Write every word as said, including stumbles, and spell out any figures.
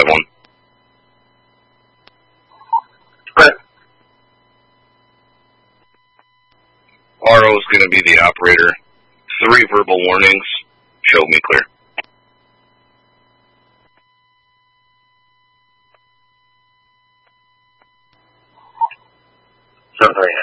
five one. Right. R O is going to be the operator. Three verbal warnings. Show me clear. Something